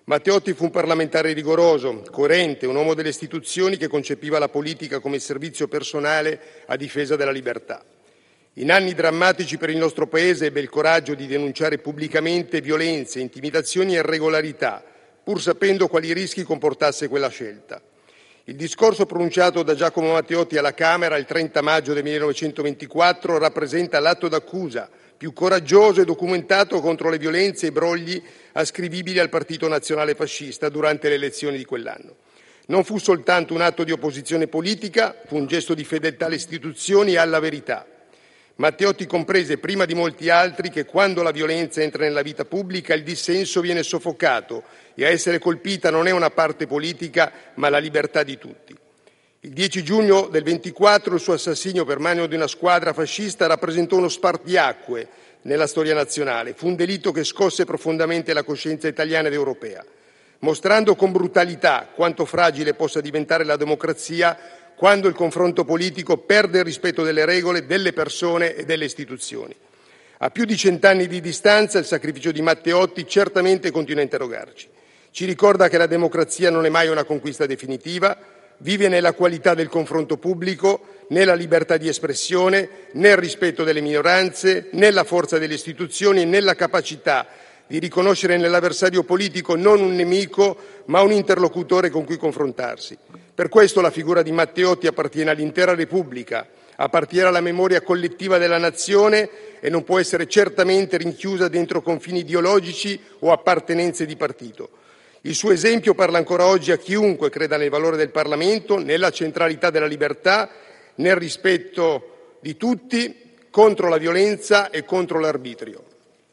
Matteotti fu un parlamentare rigoroso, coerente, un uomo delle istituzioni che concepiva la politica come servizio personale a difesa della libertà. In anni drammatici per il nostro Paese ebbe il coraggio di denunciare pubblicamente violenze, intimidazioni e irregolarità, pur sapendo quali rischi comportasse quella scelta. Il discorso pronunciato da Giacomo Matteotti alla Camera il 30 maggio del 1924 rappresenta l'atto d'accusa più coraggioso e documentato contro le violenze e brogli ascrivibili al Partito Nazionale Fascista durante le elezioni di quell'anno. Non fu soltanto un atto di opposizione politica, fu un gesto di fedeltà alle istituzioni e alla verità. Matteotti comprese prima di molti altri che quando la violenza entra nella vita pubblica il dissenso viene soffocato e a essere colpita non è una parte politica ma la libertà di tutti. Il 10 giugno del 24 il suo assassinio per mano di una squadra fascista rappresentò uno spartiacque nella storia nazionale. Fu un delitto che scosse profondamente la coscienza italiana ed europea, mostrando con brutalità quanto fragile possa diventare la democrazia quando il confronto politico perde il rispetto delle regole, delle persone e delle istituzioni. A più di 100 anni di distanza il sacrificio di Matteotti certamente continua a interrogarci. Ci ricorda che la democrazia non è mai una conquista definitiva, vive nella qualità del confronto pubblico, nella libertà di espressione, nel rispetto delle minoranze, nella forza delle istituzioni e nella capacità di riconoscere nell'avversario politico non un nemico, ma un interlocutore con cui confrontarsi. Per questo la figura di Matteotti appartiene all'intera Repubblica, appartiene alla memoria collettiva della nazione e non può essere certamente rinchiusa dentro confini ideologici o appartenenze di partito. Il suo esempio parla ancora oggi a chiunque creda nel valore del Parlamento, nella centralità della libertà, nel rispetto di tutti, contro la violenza e contro l'arbitrio.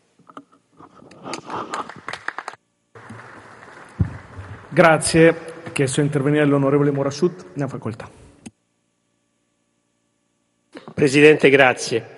Grazie. Ha chiesto di intervenire l'onorevole Morassut. Ne ha facoltà. Presidente, grazie.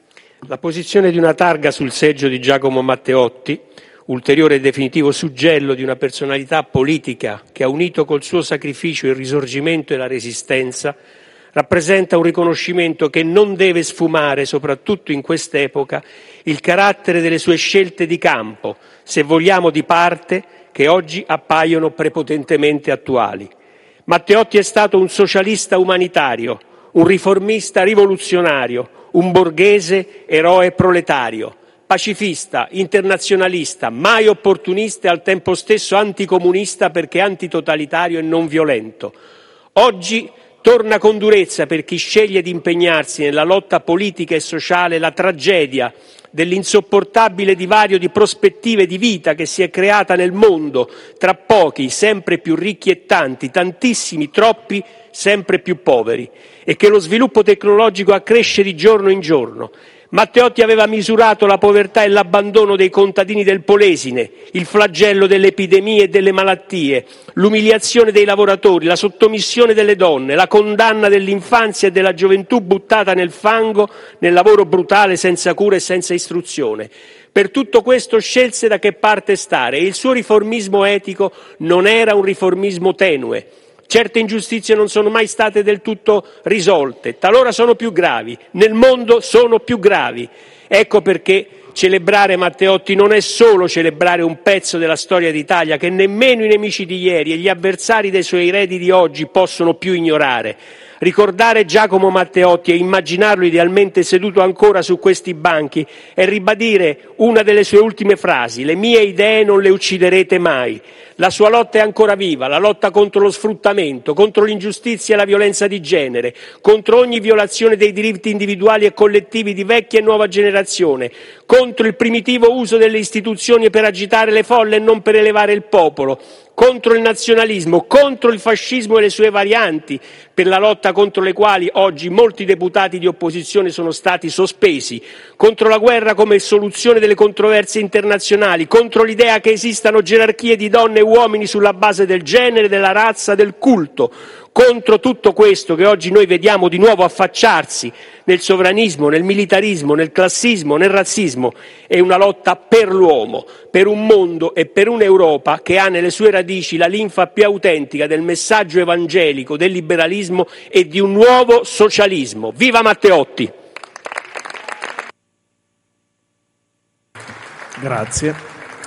La posizione di una targa sul seggio di Giacomo Matteotti, ulteriore e definitivo suggello di una personalità politica che ha unito col suo sacrificio il Risorgimento e la Resistenza, rappresenta un riconoscimento che non deve sfumare, soprattutto in quest'epoca, il carattere delle sue scelte di campo, se vogliamo di parte, che oggi appaiono prepotentemente attuali. Matteotti è stato un socialista umanitario, un riformista rivoluzionario, un borghese eroe proletario, pacifista, internazionalista, mai opportunista e al tempo stesso anticomunista perché antitotalitario e non violento. Oggi torna con durezza per chi sceglie di impegnarsi nella lotta politica e sociale la tragedia dell'insopportabile divario di prospettive di vita che si è creata nel mondo tra pochi, sempre più ricchi e tanti, tantissimi, troppi, sempre più poveri, e che lo sviluppo tecnologico accresce di giorno in giorno. Matteotti aveva misurato la povertà e l'abbandono dei contadini del Polesine, il flagello delle epidemie e delle malattie, l'umiliazione dei lavoratori, la sottomissione delle donne, la condanna dell'infanzia e della gioventù buttata nel fango, nel lavoro brutale, senza cura e senza istruzione. Per tutto questo scelse da che parte stare e il suo riformismo etico non era un riformismo tenue. Certe ingiustizie non sono mai state del tutto risolte, talora sono più gravi, nel mondo sono più gravi. Ecco perché celebrare Matteotti non è solo celebrare un pezzo della storia d'Italia che nemmeno i nemici di ieri e gli avversari dei suoi eredi di oggi possono più ignorare. Ricordare Giacomo Matteotti e immaginarlo idealmente seduto ancora su questi banchi è ribadire una delle sue ultime frasi: le mie idee non le ucciderete mai. La sua lotta è ancora viva, la lotta contro lo sfruttamento, contro l'ingiustizia e la violenza di genere, contro ogni violazione dei diritti individuali e collettivi di vecchia e nuova generazione, contro il primitivo uso delle istituzioni per agitare le folle e non per elevare il popolo, contro il nazionalismo, contro il fascismo e le sue varianti, per la lotta contro le quali oggi molti deputati di opposizione sono stati sospesi, contro la guerra come soluzione delle controversie internazionali, contro l'idea che esistano gerarchie di donne e uomini sulla base del genere, della razza, del culto. Contro tutto questo che oggi noi vediamo di nuovo affacciarsi nel sovranismo, nel militarismo, nel classismo, nel razzismo, è una lotta per l'uomo, per un mondo e per un'Europa che ha nelle sue radici la linfa più autentica del messaggio evangelico, del liberalismo e di un nuovo socialismo. Viva Matteotti! Grazie.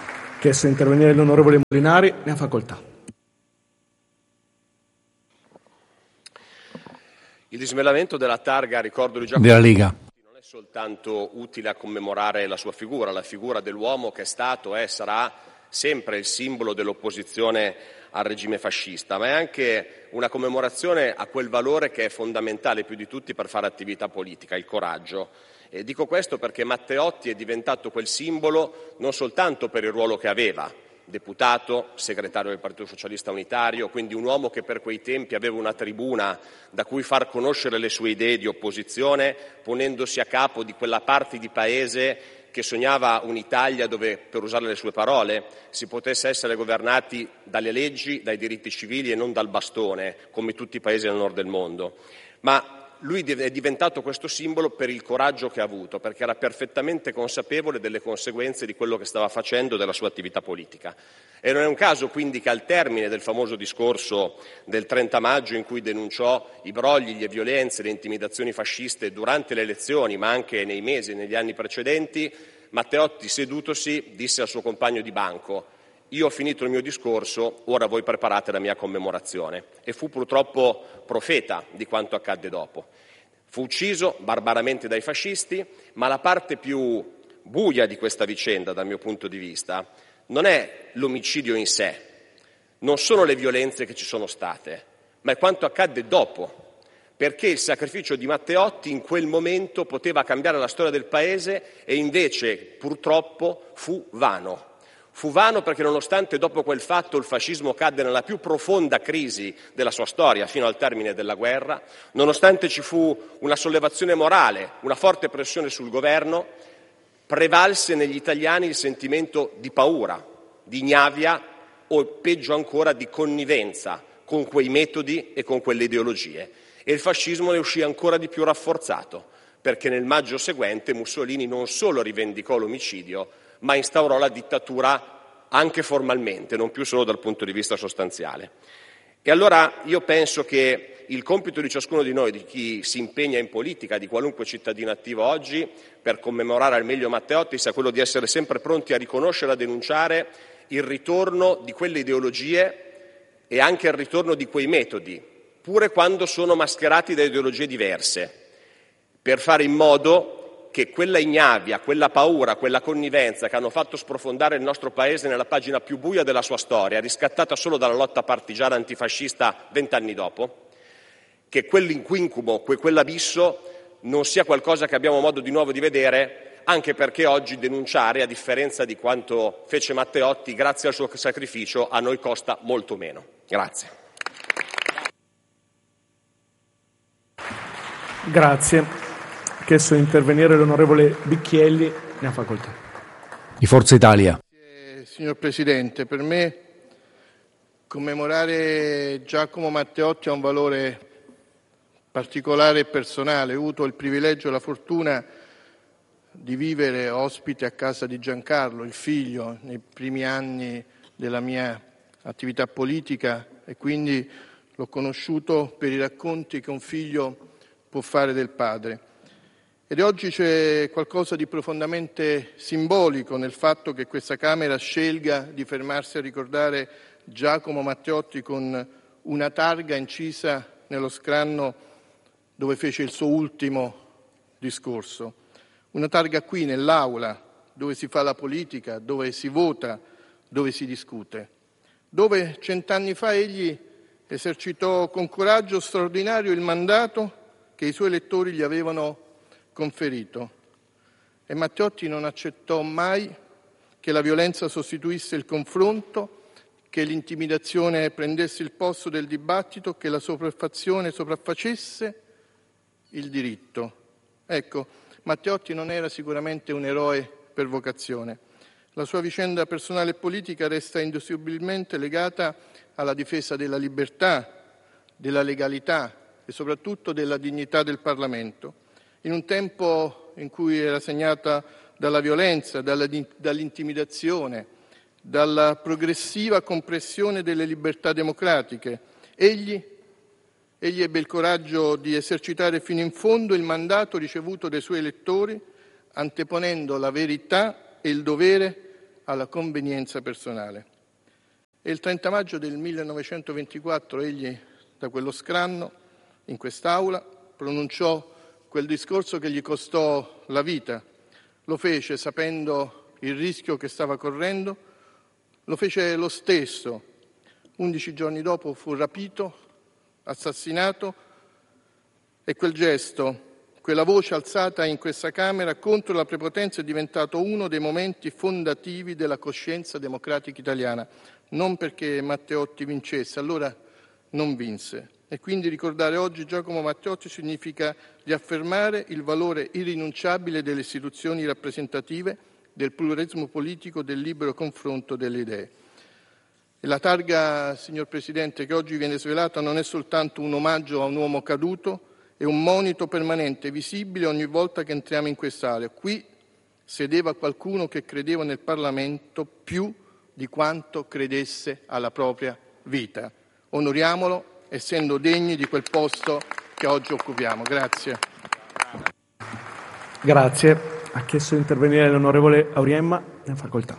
chiesto di intervenire l'onorevole Molinari, ne ha facoltà. Il dismellamento della targa a ricordo di Giacomo della Lega non è soltanto utile a commemorare la sua figura, la figura dell'uomo che è stato e sarà sempre il simbolo dell'opposizione al regime fascista, ma è anche una commemorazione a quel valore che è fondamentale più di tutti per fare attività politica, il coraggio. E dico questo perché Matteotti è diventato quel simbolo non soltanto per il ruolo che aveva, deputato, segretario del Partito Socialista Unitario, quindi un uomo che per quei tempi aveva una tribuna da cui far conoscere le sue idee di opposizione, ponendosi a capo di quella parte di paese che sognava un'Italia dove, per usare le sue parole, si potesse essere governati dalle leggi, dai diritti civili e non dal bastone, come tutti i paesi del nord del mondo. Ma lui è diventato questo simbolo per il coraggio che ha avuto, perché era perfettamente consapevole delle conseguenze di quello che stava facendo della sua attività politica. E non è un caso quindi che al termine del famoso discorso del 30 maggio in cui denunciò i brogli, le violenze, le intimidazioni fasciste durante le elezioni, ma anche nei mesi e negli anni precedenti, Matteotti, sedutosi, disse al suo compagno di banco: io ho finito il mio discorso, ora voi preparate la mia commemorazione. E fu purtroppo profeta di quanto accadde dopo. Fu ucciso barbaramente dai fascisti, ma la parte più buia di questa vicenda, dal mio punto di vista, non è l'omicidio in sé, non sono le violenze che ci sono state, ma è quanto accadde dopo. Perché il sacrificio di Matteotti in quel momento poteva cambiare la storia del Paese e invece purtroppo fu vano. Fu vano perché nonostante dopo quel fatto il fascismo cadde nella più profonda crisi della sua storia fino al termine della guerra, nonostante ci fu una sollevazione morale, una forte pressione sul governo, prevalse negli italiani il sentimento di paura, di ignavia o peggio ancora di connivenza con quei metodi e con quelle ideologie. E il fascismo ne uscì ancora di più rafforzato, perché nel maggio seguente Mussolini non solo rivendicò l'omicidio, ma instaurò la dittatura anche formalmente, non più solo dal punto di vista sostanziale. E allora io penso che il compito di ciascuno di noi, di chi si impegna in politica, di qualunque cittadino attivo oggi, per commemorare al meglio Matteotti, sia quello di essere sempre pronti a riconoscere e a denunciare il ritorno di quelle ideologie e anche il ritorno di quei metodi, pure quando sono mascherati da ideologie diverse, per fare in modo che quella ignavia, quella paura, quella connivenza che hanno fatto sprofondare il nostro Paese nella pagina più buia della sua storia, riscattata solo dalla lotta partigiana antifascista 20 anni dopo, che quell'incubo, quell'abisso non sia qualcosa che abbiamo modo di nuovo di vedere, anche perché oggi denunciare, a differenza di quanto fece Matteotti, grazie al suo sacrificio, a noi costa molto meno. Grazie. Grazie. Chiesto di intervenire l'onorevole Bicchielli, ne ha facoltà. di Forza Italia. Signor Presidente, per me commemorare Giacomo Matteotti ha un valore particolare e personale. Ho avuto il privilegio e la fortuna di vivere ospite a casa di Giancarlo, il figlio, nei primi anni della mia attività politica, e quindi l'ho conosciuto per i racconti che un figlio può fare del padre. Ed oggi c'è qualcosa di profondamente simbolico nel fatto che questa Camera scelga di fermarsi a ricordare Giacomo Matteotti con una targa incisa nello scranno dove fece il suo ultimo discorso. Una targa qui nell'Aula, dove si fa la politica, dove si vota, dove si discute, dove 100 anni fa egli esercitò con coraggio straordinario il mandato che i suoi elettori gli avevano conferito. E Matteotti non accettò mai che la violenza sostituisse il confronto, che l'intimidazione prendesse il posto del dibattito, che la sopraffazione sopraffacesse il diritto. Ecco, Matteotti non era sicuramente un eroe per vocazione. La sua vicenda personale e politica resta indissolubilmente legata alla difesa della libertà, della legalità e soprattutto della dignità del Parlamento. In un tempo in cui era segnata dalla violenza, dall'intimidazione, dalla progressiva compressione delle libertà democratiche, egli ebbe il coraggio di esercitare fino in fondo il mandato ricevuto dai suoi elettori, anteponendo la verità e il dovere alla convenienza personale. E il 30 maggio del 1924 egli, da quello scranno, in quest'Aula, pronunciò quel discorso che gli costò la vita. Lo fece sapendo il rischio che stava correndo, lo fece lo stesso. 11 giorni dopo fu rapito, assassinato, e quel gesto, quella voce alzata in questa Camera contro la prepotenza è diventato uno dei momenti fondativi della coscienza democratica italiana. Non perché Matteotti vincesse, allora non vinse. E quindi ricordare oggi Giacomo Matteotti significa riaffermare il valore irrinunciabile delle istituzioni rappresentative, del pluralismo politico, del libero confronto delle idee. E la targa, signor Presidente, che oggi viene svelata non è soltanto un omaggio a un uomo caduto, è un monito permanente, visibile ogni volta che entriamo in quest'area. Qui sedeva qualcuno che credeva nel Parlamento più di quanto credesse alla propria vita. Onoriamolo, essendo degni di quel posto che oggi occupiamo. Grazie. Grazie. Ha chiesto di intervenire l'onorevole Auriemma, ne facoltà.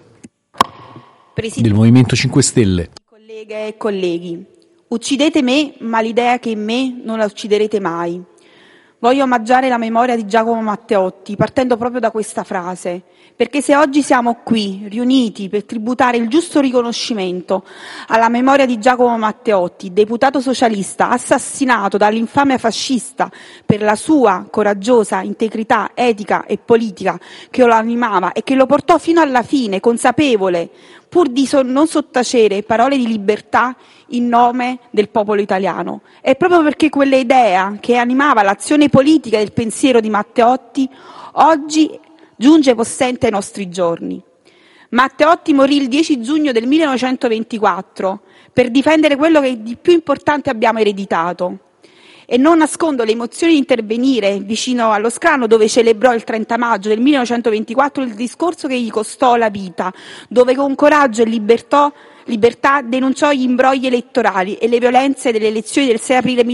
Del Movimento 5 Stelle. Colleghe e colleghi, uccidete me, ma l'idea che in me non la ucciderete mai. Voglio omaggiare la memoria di Giacomo Matteotti, partendo proprio da questa frase, perché se oggi siamo qui, riuniti, per tributare il giusto riconoscimento alla memoria di Giacomo Matteotti, deputato socialista, assassinato dall'infamia fascista per la sua coraggiosa integrità etica e politica che lo animava e che lo portò fino alla fine, consapevole, pur di non sottacere parole di libertà in nome del popolo italiano. È proprio perché quella idea che animava l'azione politica del pensiero di Matteotti oggi giunge possente ai nostri giorni. Matteotti morì il 10 giugno del 1924 per difendere quello che di più importante abbiamo ereditato. E non nascondo le emozioni di intervenire vicino allo scranno dove celebrò il 30 maggio del 1924 il discorso che gli costò la vita, dove con coraggio e libertà denunciò gli imbrogli elettorali e le violenze delle elezioni del 6 aprile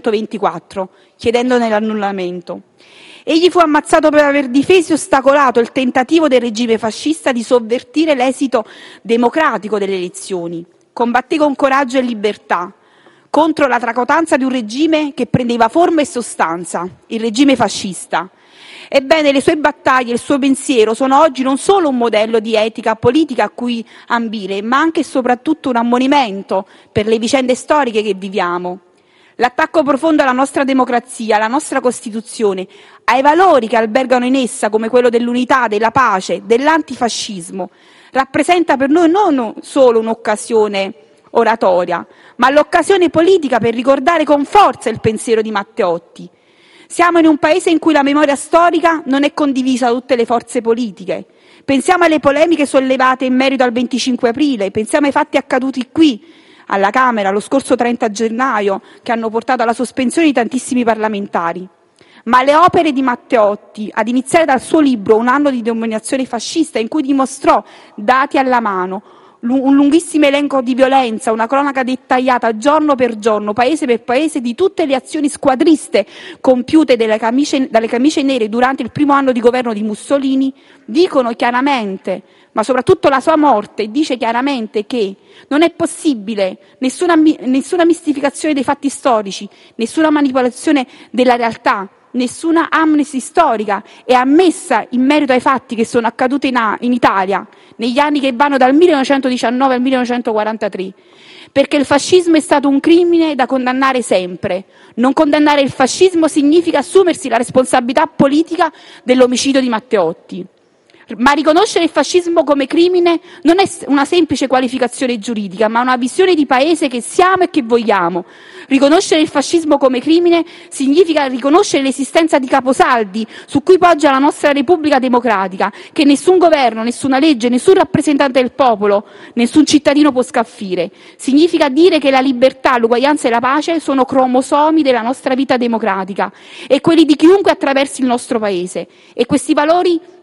1924, chiedendone l'annullamento. Egli fu ammazzato per aver difeso e ostacolato il tentativo del regime fascista di sovvertire l'esito democratico delle elezioni. Combatté con coraggio e libertà contro la tracotanza di un regime che prendeva forma e sostanza, il regime fascista. Ebbene, le sue battaglie e il suo pensiero sono oggi non solo un modello di etica politica a cui ambire, ma anche e soprattutto un ammonimento per le vicende storiche che viviamo. L'attacco profondo alla nostra democrazia, alla nostra Costituzione, ai valori che albergano in essa, come quello dell'unità, della pace, dell'antifascismo, rappresenta per noi non solo un'occasione oratoria, ma l'occasione politica per ricordare con forza il pensiero di Matteotti. Siamo in un paese in cui la memoria storica non è condivisa da tutte le forze politiche. Pensiamo alle polemiche sollevate in merito al 25 aprile, pensiamo ai fatti accaduti qui, alla Camera, lo scorso 30 gennaio, che hanno portato alla sospensione di tantissimi parlamentari. Ma le opere di Matteotti, ad iniziare dal suo libro Un anno di dominazione fascista, in cui dimostrò, dati alla mano, un lunghissimo elenco di violenza, una cronaca dettagliata giorno per giorno, paese per paese, di tutte le azioni squadriste compiute dalle camicie nere durante il primo anno di governo di Mussolini, dicono chiaramente, ma soprattutto la sua morte dice chiaramente che non è possibile nessuna mistificazione dei fatti storici, nessuna manipolazione della realtà, nessuna amnesi storica è ammessa in merito ai fatti che sono accaduti in Italia negli anni che vanno dal 1919 al 1943, perché il fascismo è stato un crimine da condannare sempre. Non condannare il fascismo significa assumersi la responsabilità politica dell'omicidio di Matteotti. Ma riconoscere il fascismo come crimine non è una semplice qualificazione giuridica, ma una visione di paese che siamo e che vogliamo. Riconoscere il fascismo come crimine significa riconoscere l'esistenza di caposaldi su cui poggia la nostra Repubblica democratica, che nessun governo, nessuna legge, nessun rappresentante del popolo, nessun cittadino può scaffire. Significa dire che la libertà, l'uguaglianza e la pace sono cromosomi della nostra vita democratica e quelli di chiunque attraversi il nostro paese. E questi valori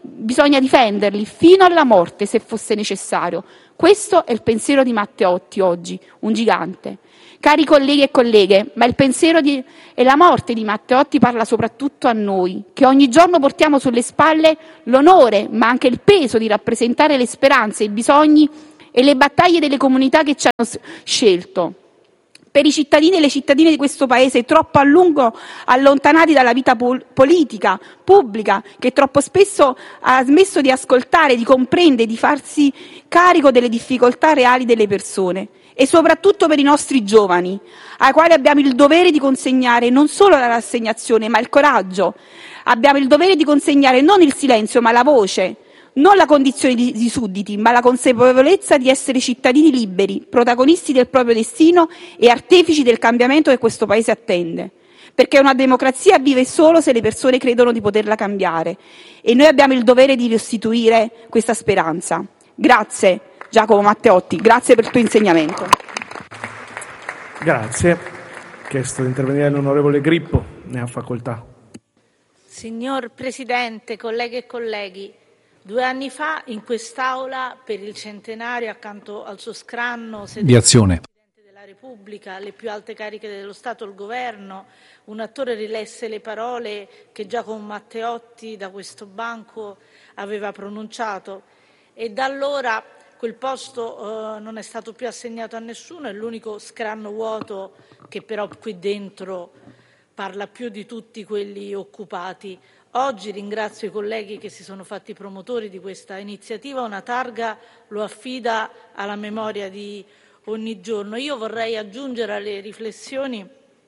bisogna difenderli fino alla morte se fosse necessario. Questo è il pensiero di Matteotti oggi, un gigante. Cari colleghi e colleghe, ma il pensiero e la morte di Matteotti parla soprattutto a noi, che ogni giorno portiamo sulle spalle l'onore, ma anche il peso di rappresentare le speranze, i bisogni e le battaglie delle comunità che ci hanno scelto. Per i cittadini e le cittadine di questo Paese troppo a lungo allontanati dalla vita politica, pubblica, che troppo spesso ha smesso di ascoltare, di comprendere, di farsi carico delle difficoltà reali delle persone. E soprattutto per i nostri giovani, ai quali abbiamo il dovere di consegnare non solo la rassegnazione, ma il coraggio. Abbiamo il dovere di consegnare non il silenzio, ma la voce, non la condizione di sudditi, ma la consapevolezza di essere cittadini liberi, protagonisti del proprio destino e artefici del cambiamento che questo Paese attende. Perché una democrazia vive solo se le persone credono di poterla cambiare. E noi abbiamo il dovere di restituire questa speranza. Grazie. Giacomo Matteotti, grazie per il tuo insegnamento. Grazie. Chiesto di intervenire l'onorevole Grippo, ne ha facoltà. Signor Presidente, colleghe e colleghi, 2 anni fa in quest'Aula per il centenario, accanto al suo scranno, di azione. il Presidente della Repubblica, le più alte cariche dello Stato, il Governo, un attore rilesse le parole che Giacomo Matteotti da questo banco aveva pronunciato e da allora quel posto non è stato più assegnato a nessuno, è l'unico scranno vuoto che però qui dentro parla più di tutti quelli occupati. Oggi ringrazio i colleghi che si sono fatti promotori di questa iniziativa, una targa lo affida alla memoria di ogni giorno. Io vorrei aggiungere alle riflessioni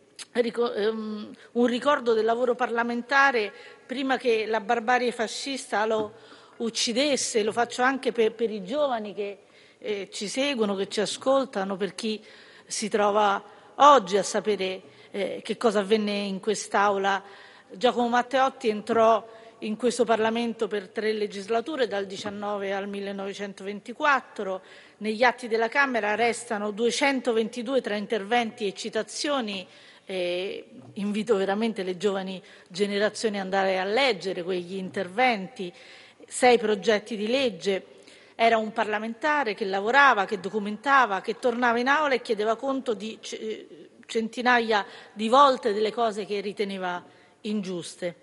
un ricordo del lavoro parlamentare prima che la barbarie fascista lo uccidesse. Lo faccio anche per i giovani che ci seguono, che ci ascoltano, per chi si trova oggi a sapere che cosa avvenne in quest'Aula. Giacomo Matteotti entrò in questo Parlamento per 3 legislature, dal 19 al 1924. Negli atti della Camera restano 222 tra interventi e citazioni. Invito veramente le giovani generazioni ad andare a leggere quegli interventi. 6 progetti di legge. Era un parlamentare che lavorava, che documentava, che tornava in aula e chiedeva conto di centinaia di volte delle cose che riteneva ingiuste.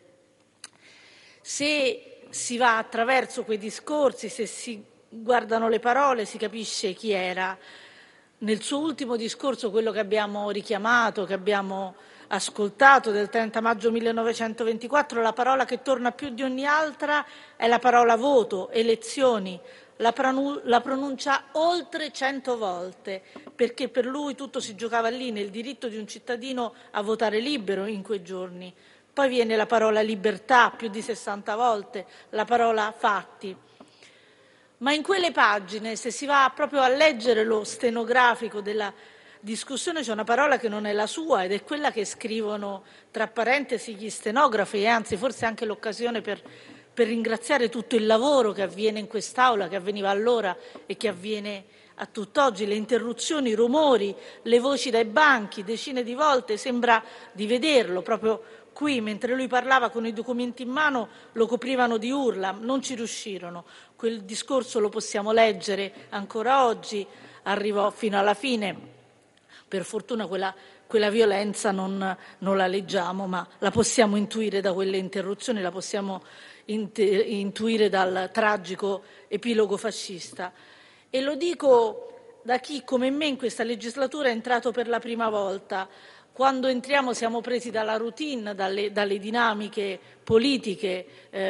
Se si va attraverso quei discorsi, se si guardano le parole, si capisce chi era. Nel suo ultimo discorso, quello che abbiamo richiamato, che abbiamo ascoltato, del 30 maggio 1924, la parola che torna più di ogni altra è la parola voto, elezioni. La pronuncia oltre 100 volte, perché per lui tutto si giocava lì, nel diritto di un cittadino a votare libero in quei giorni. Poi viene la parola libertà più di 60 volte, la parola fatti. Ma in quelle pagine, se si va proprio a leggere lo stenografico della discussione, c'è una parola che non è la sua ed è quella che scrivono tra parentesi gli stenografi, e anzi forse anche l'occasione per ringraziare tutto il lavoro che avviene in quest'Aula, che avveniva allora e che avviene a tutt'oggi, le interruzioni, i rumori, le voci dai banchi, decine di volte, sembra di vederlo proprio qui, mentre lui parlava con i documenti in mano, lo coprivano di urla, non ci riuscirono. Quel discorso lo possiamo leggere ancora oggi, arrivò fino alla fine. Per fortuna quella violenza non la leggiamo, ma la possiamo intuire da quelle interruzioni, la possiamo intuire dal tragico epilogo fascista. E lo dico da chi, come me, in questa legislatura è entrato per la prima volta. Quando entriamo siamo presi dalla routine, dalle dinamiche politiche,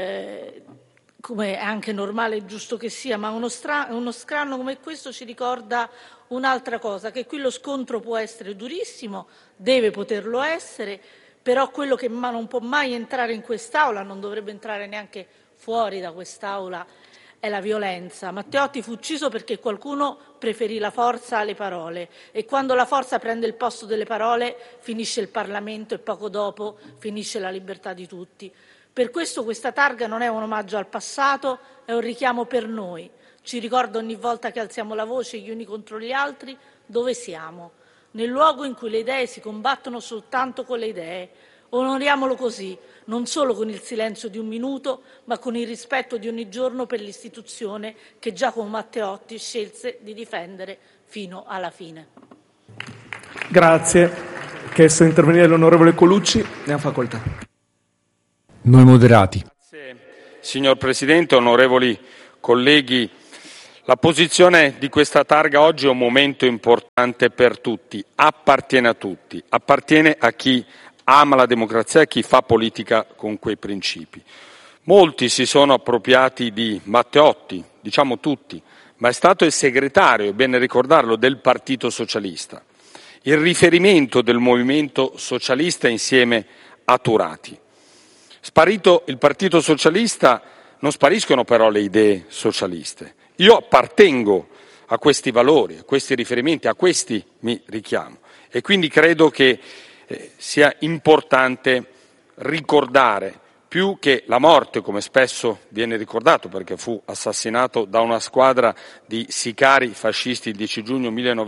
come è anche normale e giusto che sia, ma uno scranno come questo ci ricorda un'altra cosa, che qui lo scontro può essere durissimo, deve poterlo essere, però quello che non può mai entrare in quest'Aula, non dovrebbe entrare neanche fuori da quest'Aula, è la violenza. Matteotti fu ucciso perché qualcuno preferì la forza alle parole, e quando la forza prende il posto delle parole finisce il Parlamento e poco dopo finisce la libertà di tutti. Per questo questa targa non è un omaggio al passato, è un richiamo per noi. Ci ricorda ogni volta che alziamo la voce gli uni contro gli altri dove siamo, nel luogo in cui le idee si combattono soltanto con le idee, Onoriamolo così, non solo con il silenzio di un minuto, ma con il rispetto di ogni giorno per l'istituzione che Giacomo Matteotti scelse di difendere fino alla fine. Grazie. Chiesto di intervenire l'onorevole Colucci, ne ha facoltà. Noi moderati. Grazie, signor Presidente, onorevoli colleghi. La posizione di questa targa oggi è un momento importante per tutti, appartiene a tutti, appartiene a chi ama la democrazia e a chi fa politica con quei principi. Molti si sono appropriati di Matteotti, diciamo tutti, ma è stato il segretario, è bene ricordarlo, del Partito Socialista, il riferimento del movimento socialista insieme a Turati. Sparito il Partito Socialista, non spariscono però le idee socialiste. Io appartengo a questi valori, a questi riferimenti, a questi mi richiamo e quindi credo che sia importante ricordare più che la morte, come spesso viene ricordato, perché fu assassinato da una squadra di sicari fascisti il 10 giugno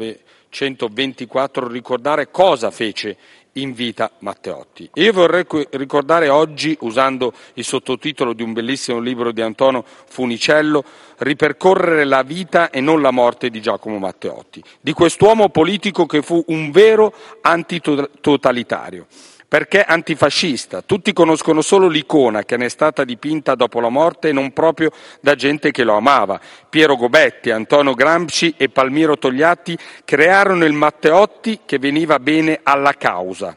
1924, ricordare cosa fece in vita Matteotti. E io vorrei ricordare oggi, usando il sottotitolo di un bellissimo libro di Antonio Funicello, ripercorrere la vita e non la morte di Giacomo Matteotti, di quest'uomo politico che fu un vero antitotalitario. Perché antifascista? Tutti conoscono solo l'icona che ne è stata dipinta dopo la morte e non proprio da gente che lo amava. Piero Gobetti, Antonio Gramsci e Palmiro Togliatti crearono il Matteotti che veniva bene alla causa.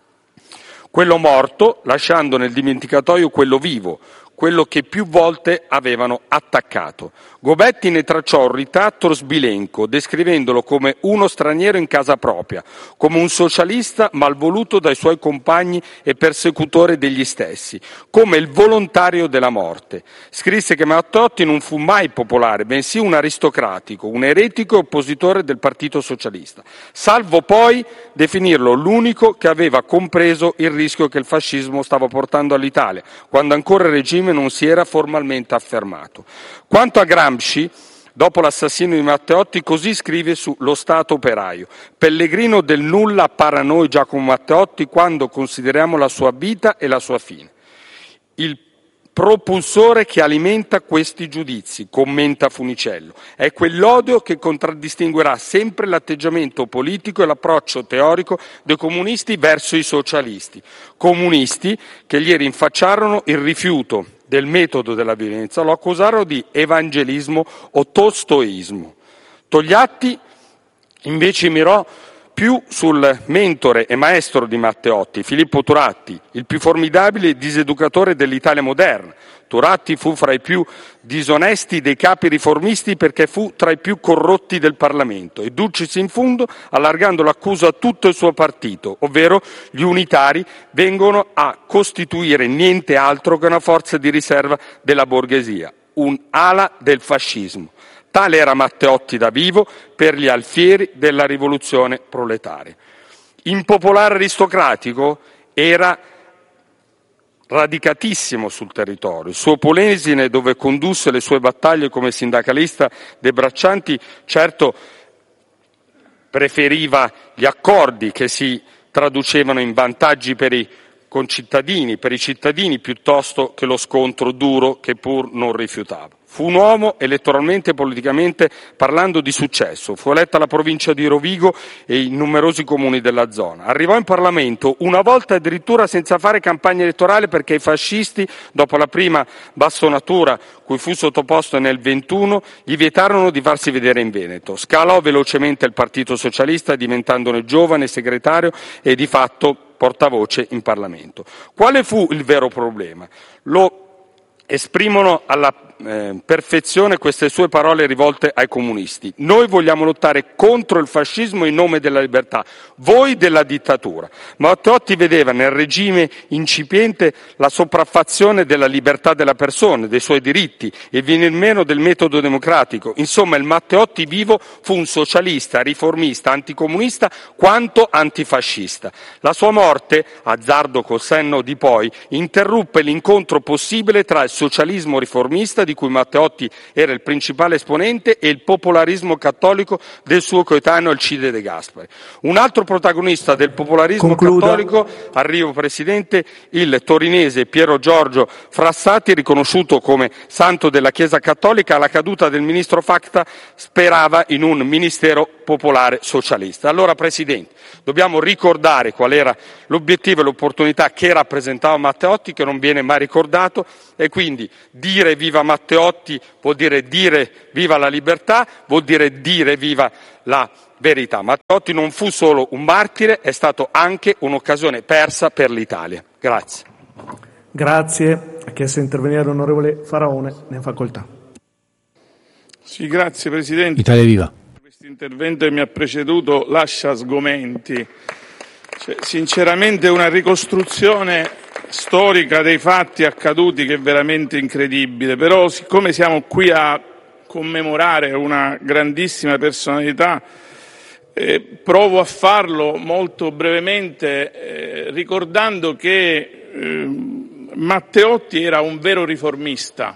Quello morto, lasciando nel dimenticatoio quello vivo, quello che più volte avevano attaccato. Gobetti ne tracciò un ritratto sbilenco, descrivendolo come uno straniero in casa propria, come un socialista malvoluto dai suoi compagni e persecutore degli stessi, come il volontario della morte. Scrisse che Matteotti non fu mai popolare, bensì un aristocratico, un eretico oppositore del Partito Socialista, salvo poi definirlo l'unico che aveva compreso il rischio che il fascismo stava portando all'Italia, quando ancora il regime non si era formalmente affermato. Quanto a Gramsci, dopo l'assassinio di Matteotti, così scrive su Lo Stato operaio: pellegrino del nulla appare a noi Giacomo Matteotti quando consideriamo la sua vita e la sua fine. Il propulsore che alimenta questi giudizi, commenta Funicello, è quell'odio che contraddistinguerà sempre l'atteggiamento politico e l'approccio teorico dei comunisti verso i socialisti. Comunisti che gli rinfacciarono il rifiuto del metodo della violenza, lo accusarono di evangelismo o tolstoismo. Togliatti invece mirò più sul mentore e maestro di Matteotti, Filippo Turati, il più formidabile diseducatore dell'Italia moderna. Turati fu fra i più disonesti dei capi riformisti perché fu tra i più corrotti del Parlamento, e ducis in fundo, allargando l'accusa a tutto il suo partito, ovvero gli unitari vengono a costituire niente altro che una forza di riserva della borghesia, un'ala del fascismo. Tale era Matteotti da vivo per gli alfieri della rivoluzione proletaria. Impopolare aristocratico, era radicatissimo sul territorio. Il suo Polesine, dove condusse le sue battaglie come sindacalista dei braccianti, certo preferiva gli accordi che si traducevano in vantaggi per i concittadini, per i cittadini, piuttosto che lo scontro duro che pur non rifiutava. Fu un uomo elettoralmente e politicamente parlando di successo. Fu eletta la provincia di Rovigo e i numerosi comuni della zona. Arrivò in Parlamento una volta addirittura senza fare campagna elettorale perché i fascisti, dopo la prima bastonatura cui fu sottoposto nel 21, gli vietarono di farsi vedere in Veneto. Scalò velocemente il Partito Socialista diventandone giovane segretario e di fatto portavoce in Parlamento. Quale fu il vero problema? Lo esprimono alla perfezione queste sue parole rivolte ai comunisti: noi vogliamo lottare contro il fascismo in nome della libertà, voi della dittatura. Matteotti vedeva nel regime incipiente la sopraffazione della libertà della persona, dei suoi diritti, e il venir meno del metodo democratico. Insomma, il Matteotti vivo fu un socialista, riformista, anticomunista quanto antifascista. La sua morte, azzardo col senno di poi, interruppe l'incontro possibile tra il socialismo riformista di di cui Matteotti era il principale esponente, e il popolarismo cattolico del suo coetaneo Alcide De Gasperi. Un altro protagonista del popolarismo cattolico, arrivo Presidente, il torinese Piero Giorgio Frassati, riconosciuto come santo della Chiesa Cattolica, alla caduta del ministro Facta sperava in un ministero popolare socialista. Allora Presidente, dobbiamo ricordare qual era l'obiettivo e l'opportunità che rappresentava Matteotti, che non viene mai ricordato, e quindi dire viva Matteotti vuol dire viva la libertà, vuol dire viva la verità. Matteotti non fu solo un martire, è stato anche un'occasione persa per l'Italia. Grazie. Grazie. Ha chiesto di intervenire l'onorevole Faraone, ne ha facoltà. Sì, grazie Presidente. Italia Viva. Questo intervento che mi ha preceduto lascia sgomenti. Sinceramente una ricostruzione storica dei fatti accaduti che è veramente incredibile, però siccome siamo qui a commemorare una grandissima personalità, provo a farlo molto brevemente ricordando che Matteotti era un vero riformista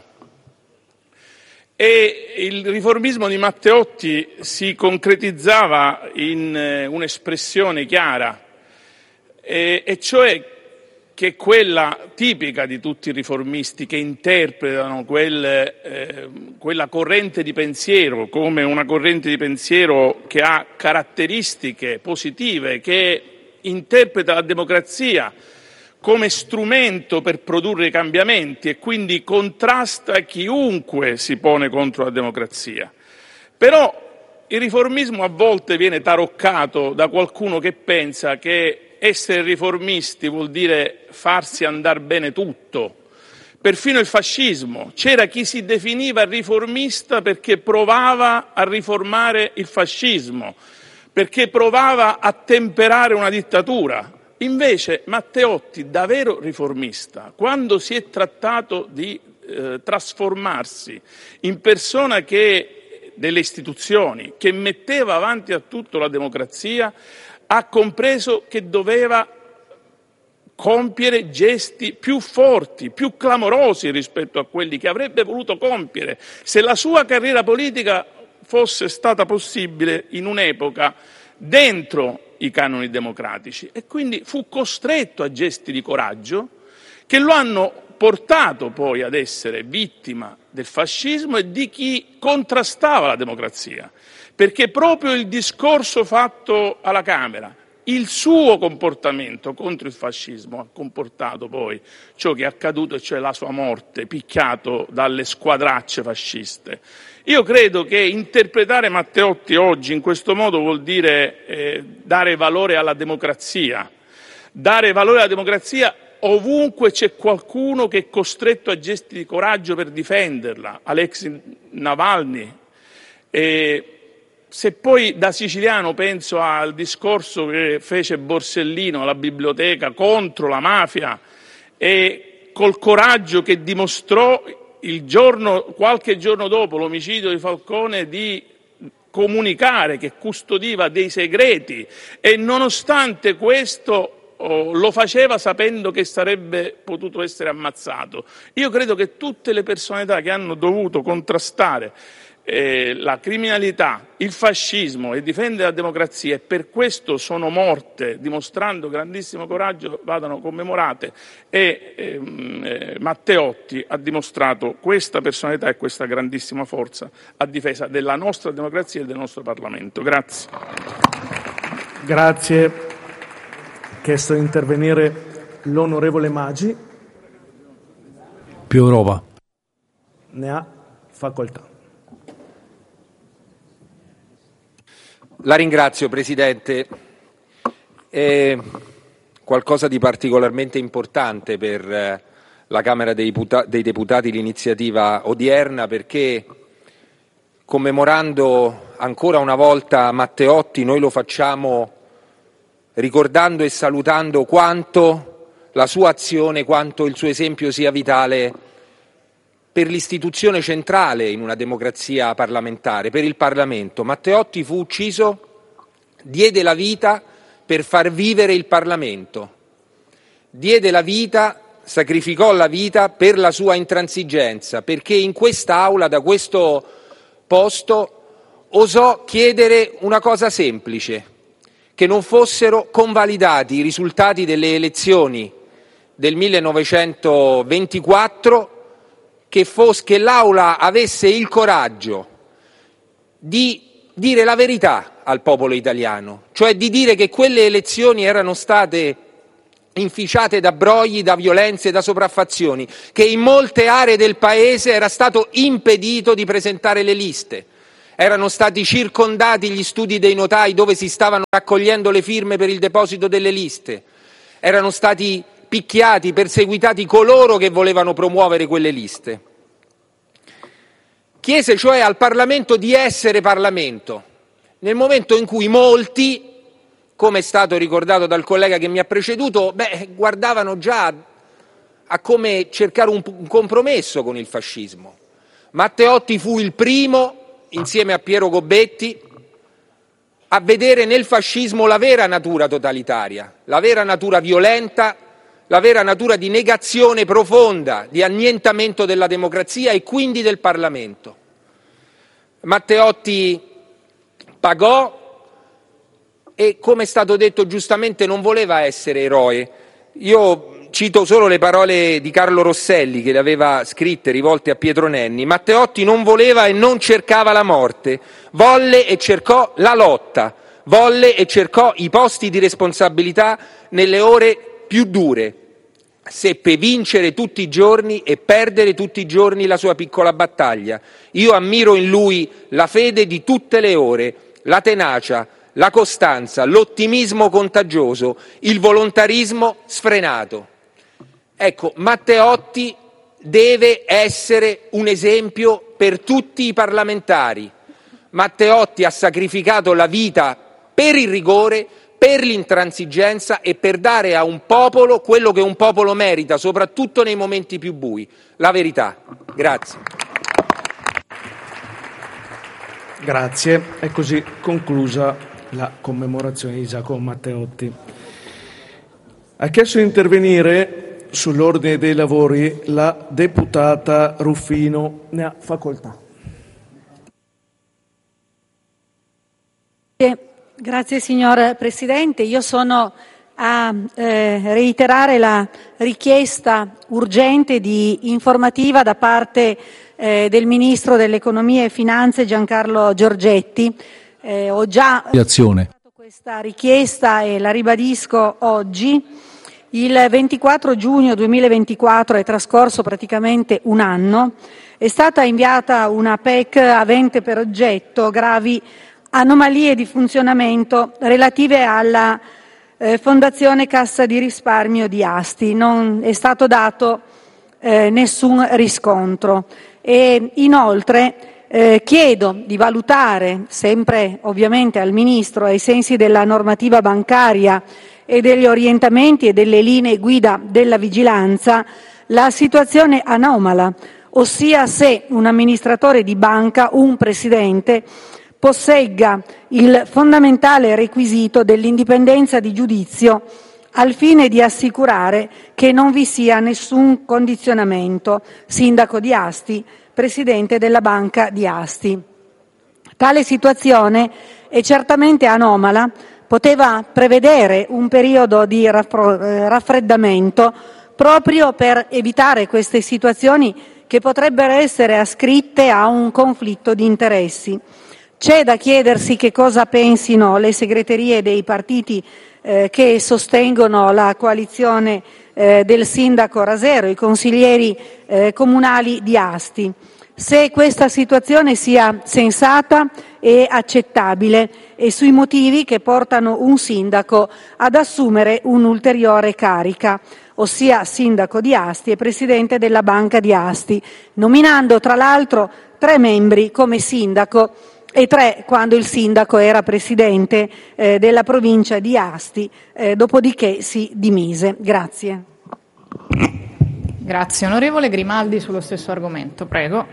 e il riformismo di Matteotti si concretizzava in un'espressione chiara, e cioè che è quella tipica di tutti i riformisti che interpretano quella corrente di pensiero come una corrente di pensiero che ha caratteristiche positive, che interpreta la democrazia come strumento per produrre cambiamenti e quindi contrasta chiunque si pone contro la democrazia. Però il riformismo a volte viene taroccato da qualcuno che pensa che essere riformisti vuol dire farsi andar bene tutto. Perfino il fascismo. C'era chi si definiva riformista perché provava a riformare il fascismo, perché provava a temperare una dittatura. Invece Matteotti, da vero riformista, quando si è trattato di trasformarsi in persona delle istituzioni, che metteva avanti a tutto la democrazia, ha compreso che doveva compiere gesti più forti, più clamorosi rispetto a quelli che avrebbe voluto compiere se la sua carriera politica fosse stata possibile in un'epoca dentro i canoni democratici, e quindi fu costretto a gesti di coraggio che lo hanno portato poi ad essere vittima del fascismo e di chi contrastava la democrazia, perché proprio il discorso fatto alla Camera, il suo comportamento contro il fascismo ha comportato poi ciò che è accaduto, e cioè la sua morte, picchiato dalle squadracce fasciste. Io credo che interpretare Matteotti oggi in questo modo vuol dire dare valore alla democrazia, ovunque c'è qualcuno che è costretto a gesti di coraggio per difenderla, Alexei Navalny. Se poi da siciliano penso al discorso che fece Borsellino alla biblioteca contro la mafia e col coraggio che dimostrò qualche giorno dopo l'omicidio di Falcone di comunicare che custodiva dei segreti, e nonostante questo lo faceva sapendo che sarebbe potuto essere ammazzato. Io credo che tutte le personalità che hanno dovuto contrastare la criminalità, il fascismo e difendere la democrazia, e per questo sono morte dimostrando grandissimo coraggio, vadano commemorate, e Matteotti ha dimostrato questa personalità e questa grandissima forza a difesa della nostra democrazia e del nostro Parlamento. Grazie. Grazie. Chiesto di intervenire l'onorevole Maggi. Più Europa. Ne ha facoltà. La ringrazio, Presidente. È qualcosa di particolarmente importante per la Camera dei Deputati l'iniziativa odierna, perché commemorando ancora una volta Matteotti noi lo facciamo ricordando e salutando quanto la sua azione, quanto il suo esempio sia vitale per l'istituzione centrale in una democrazia parlamentare, per il Parlamento. Matteotti fu ucciso, diede la vita per far vivere il Parlamento, diede la vita sacrificò la vita per la sua intransigenza, perché in quest'Aula, da questo posto, osò chiedere una cosa semplice: che non fossero convalidati i risultati delle elezioni del 1924, che l'Aula avesse il coraggio di dire la verità al popolo italiano, cioè di dire che quelle elezioni erano state inficiate da brogli, da violenze, da sopraffazioni, che in molte aree del Paese era stato impedito di presentare le liste, erano stati circondati gli studi dei notai dove si stavano raccogliendo le firme per il deposito delle liste, erano stati picchiati, perseguitati coloro che volevano promuovere quelle liste. Chiese cioè al Parlamento di essere Parlamento, nel momento in cui molti, come è stato ricordato dal collega che mi ha preceduto, guardavano già a come cercare un compromesso con il fascismo. Matteotti fu il primo, insieme a Piero Gobetti, a vedere nel fascismo la vera natura totalitaria, la vera natura violenta, la vera natura di negazione profonda, di annientamento della democrazia e quindi del Parlamento. Matteotti pagò e, come è stato detto giustamente, non voleva essere eroe. Io cito solo le parole di Carlo Rosselli, che le aveva scritte, rivolte a Pietro Nenni. Matteotti non voleva e non cercava la morte, volle e cercò la lotta, volle e cercò i posti di responsabilità nelle ore più dure. Seppe vincere tutti i giorni e perdere tutti i giorni la sua piccola battaglia. Io ammiro in lui la fede di tutte le ore, la tenacia, la costanza, l'ottimismo contagioso, il volontarismo sfrenato. Ecco, Matteotti deve essere un esempio per tutti i parlamentari. Matteotti ha sacrificato la vita per il rigore, per l'intransigenza e per dare a un popolo quello che un popolo merita, soprattutto nei momenti più bui: la verità. Grazie. Grazie. È così conclusa la commemorazione di Giacomo Matteotti. Ha chiesto di intervenire sull'ordine dei lavori la deputata Ruffino. Ne ha facoltà. Grazie signor Presidente. Io sono a reiterare la richiesta urgente di informativa da parte del Ministro dell'Economia e Finanze Giancarlo Giorgetti. Ho già fatto questa richiesta e la ribadisco oggi. Il 24 giugno 2024, è trascorso praticamente un anno, è stata inviata una PEC avente per oggetto gravi anomalie di funzionamento relative alla Fondazione Cassa di Risparmio di Asti. Non è stato dato nessun riscontro. E inoltre chiedo di valutare, sempre ovviamente al Ministro, ai sensi della normativa bancaria e degli orientamenti e delle linee guida della vigilanza, la situazione anomala, ossia se un amministratore di banca, un presidente, possegga il fondamentale requisito dell'indipendenza di giudizio al fine di assicurare che non vi sia nessun condizionamento. Sindaco di Asti, presidente della Banca di Asti. Tale situazione è certamente anomala, poteva prevedere un periodo di raffreddamento proprio per evitare queste situazioni che potrebbero essere ascritte a un conflitto di interessi. C'è da chiedersi che cosa pensino le segreterie dei partiti che sostengono la coalizione del sindaco Rasero, i consiglieri comunali di Asti, se questa situazione sia sensata e accettabile e sui motivi che portano un sindaco ad assumere un'ulteriore carica, ossia sindaco di Asti e presidente della Banca di Asti, nominando tra l'altro 3 membri come sindaco e 3 quando il sindaco era presidente della provincia di Asti, dopodiché si dimise. Grazie. Grazie. Onorevole Grimaldi sullo stesso argomento, prego.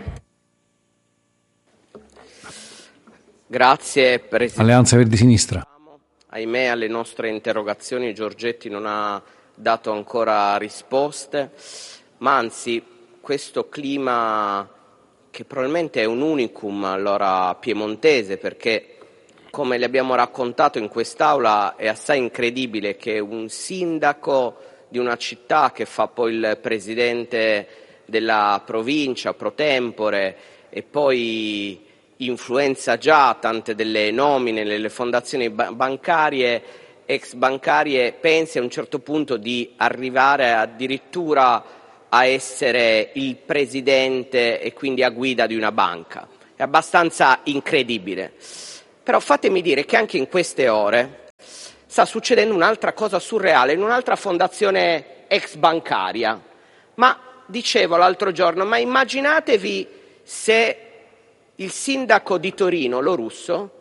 Grazie Presidente. Alleanza Verdi Sinistra. Ahimè alle nostre interrogazioni Giorgetti non ha dato ancora risposte, ma anzi questo clima che probabilmente è un unicum allora piemontese, perché come le abbiamo raccontato in quest'Aula è assai incredibile che un sindaco di una città che fa poi il presidente della provincia pro tempore e poi influenza già tante delle nomine nelle fondazioni bancarie, ex bancarie, pensi a un certo punto di arrivare addirittura a essere il presidente e quindi a guida di una banca. È abbastanza incredibile. Però fatemi dire che anche in queste ore sta succedendo un'altra cosa surreale in un'altra fondazione ex bancaria. Ma dicevo l'altro giorno, ma immaginatevi se il sindaco di Torino, Lo Russo,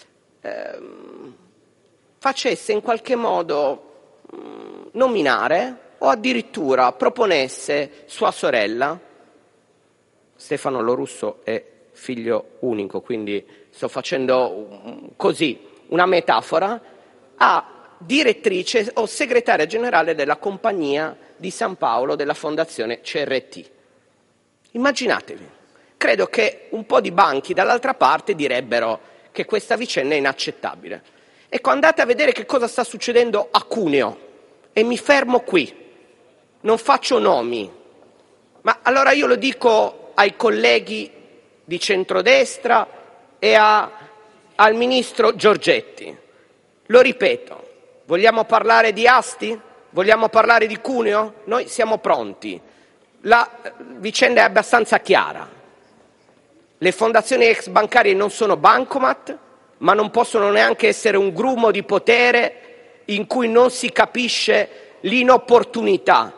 facesse in qualche modo nominare o addirittura proponesse sua sorella. Stefano Lo Russo è figlio unico, quindi sto facendo così una metafora, a direttrice o segretaria generale della Compagnia di San Paolo della Fondazione CRT. Immaginatevi. Credo che un po' di banchi dall'altra parte direbbero che questa vicenda è inaccettabile. Ecco, andate a vedere che cosa sta succedendo a Cuneo e mi fermo qui. Non faccio nomi, ma allora io lo dico ai colleghi di centrodestra e al ministro Giorgetti. Lo ripeto, vogliamo parlare di Asti? Vogliamo parlare di Cuneo? Noi siamo pronti. La vicenda è abbastanza chiara. Le fondazioni ex bancarie non sono bancomat, ma non possono neanche essere un grumo di potere in cui non si capisce l'inopportunità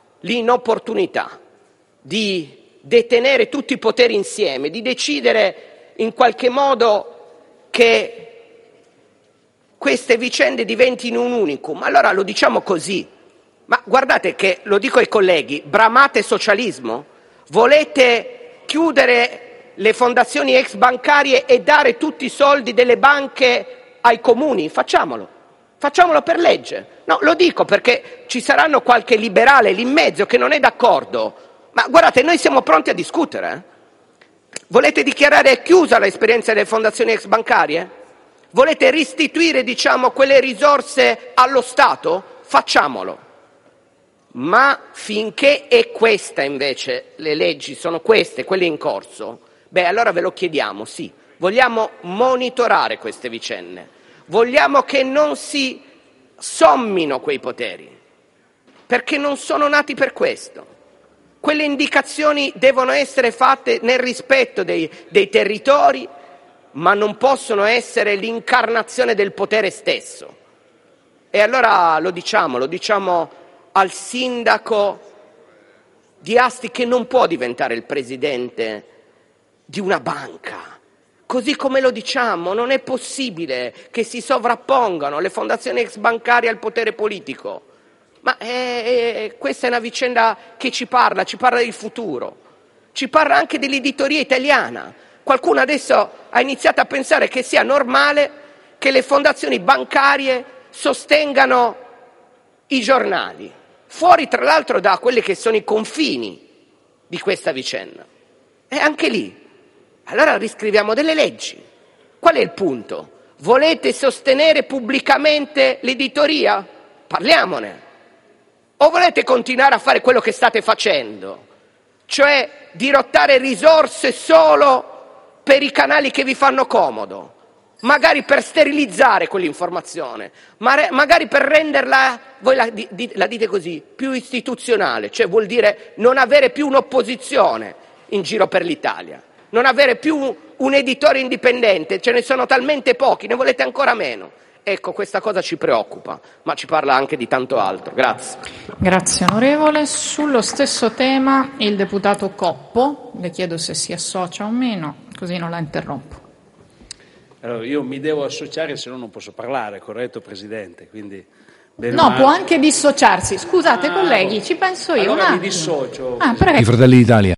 di detenere tutti i poteri insieme, di decidere in qualche modo che queste vicende diventino un unicum. Allora lo diciamo così, ma guardate che, lo dico ai colleghi, bramate socialismo? Volete chiudere le fondazioni ex bancarie e dare tutti i soldi delle banche ai comuni? Facciamolo per legge. No, lo dico perché ci saranno qualche liberale lì in mezzo che non è d'accordo, ma guardate, noi siamo pronti a discutere. Volete dichiarare chiusa l'esperienza delle fondazioni ex bancarie? Volete restituire, quelle risorse allo Stato? Facciamolo. Ma finché è questa invece, le leggi sono queste, quelle in corso, allora ve lo chiediamo, sì. Vogliamo monitorare queste vicende. Vogliamo che non si sommino quei poteri, perché non sono nati per questo. Quelle indicazioni devono essere fatte nel rispetto dei territori, ma non possono essere l'incarnazione del potere stesso. E allora lo diciamo al sindaco di Asti che non può diventare il presidente di una banca. Così come lo diciamo, non è possibile che si sovrappongano le fondazioni ex bancarie al potere politico. Ma questa è una vicenda che ci parla del futuro, ci parla anche dell'editoria italiana. Qualcuno adesso ha iniziato a pensare che sia normale che le fondazioni bancarie sostengano i giornali, fuori tra l'altro da quelli che sono i confini di questa vicenda. E anche lì, allora riscriviamo delle leggi. Qual è il punto? Volete sostenere pubblicamente l'editoria? Parliamone. O volete continuare a fare quello che state facendo? Cioè dirottare risorse solo per i canali che vi fanno comodo, magari per sterilizzare quell'informazione, magari per renderla, voi la dite così, più istituzionale, cioè vuol dire non avere più un'opposizione in giro per l'Italia, non avere più un editore indipendente, ce ne sono talmente pochi, ne volete ancora meno. Ecco, questa cosa ci preoccupa, ma ci parla anche di tanto altro. Grazie. Grazie onorevole. Sullo stesso tema il deputato Coppo, le chiedo se si associa o meno, così non la interrompo. Allora, io mi devo associare, se no non posso parlare, corretto Presidente? Quindi, no, può anche dissociarsi. Scusate colleghi, ci penso io. Allora mi dissocio. Prego. I Fratelli d'Italia.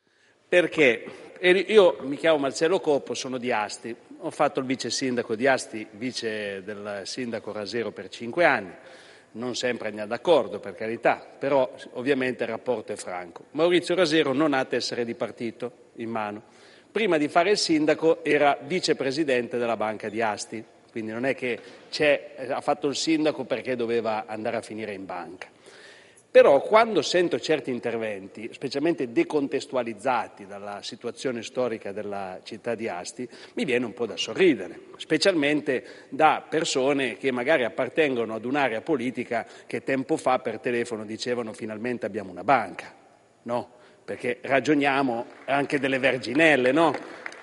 Perché io mi chiamo Marcello Coppo, sono di Asti, ho fatto il vice sindaco di Asti, vice del sindaco Rasero per 5 anni, Non sempre andiamo d'accordo, per carità, però ovviamente il rapporto è franco. Maurizio Rasero non ha tessere di partito in mano. Prima di fare il sindaco era vicepresidente della Banca di Asti, quindi non è che ha fatto il sindaco perché doveva andare a finire in banca. Però quando sento certi interventi, specialmente decontestualizzati dalla situazione storica della città di Asti, mi viene un po' da sorridere, specialmente da persone che magari appartengono ad un'area politica che tempo fa per telefono dicevano finalmente abbiamo una banca, no? Perché ragioniamo anche delle verginelle, no?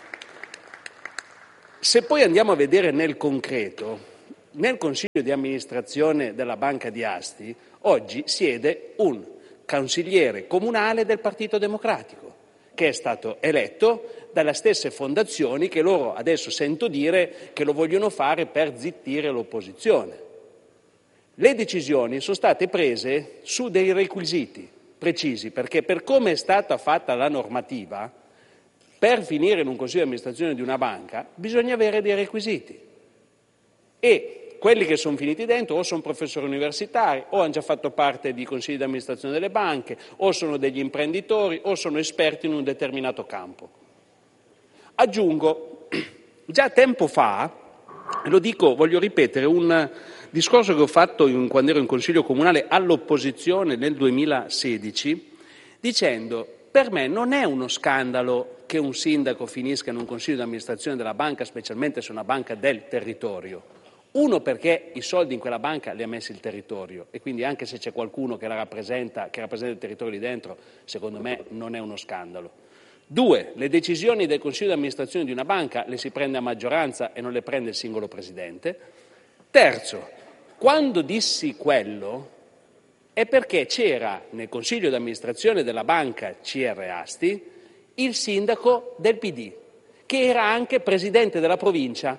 Se poi andiamo a vedere nel concreto, nel consiglio di amministrazione della Banca di Asti oggi siede un consigliere comunale del Partito Democratico che è stato eletto dalle stesse fondazioni che loro adesso sento dire che lo vogliono fare per zittire l'opposizione. Le decisioni sono state prese su dei requisiti precisi, perché per come è stata fatta la normativa, per finire in un consiglio di amministrazione di una banca bisogna avere dei requisiti e quelli che sono finiti dentro o sono professori universitari o hanno già fatto parte di consigli di amministrazione delle banche o sono degli imprenditori o sono esperti in un determinato campo. Aggiungo, già tempo fa, lo dico, voglio ripetere, un discorso che ho fatto quando ero in consiglio comunale all'opposizione nel 2016, dicendo per me non è uno scandalo che un sindaco finisca in un consiglio di amministrazione della banca, specialmente se è una banca del territorio. Uno, perché i soldi in quella banca li ha messi il territorio e quindi anche se c'è qualcuno che la rappresenta, che rappresenta il territorio lì dentro, secondo me non è uno scandalo. Due, le decisioni del consiglio di amministrazione di una banca le si prende a maggioranza e non le prende il singolo presidente. Terzo, quando dissi quello è perché c'era nel consiglio di amministrazione della banca CR Asti il sindaco del PD, che era anche presidente della provincia.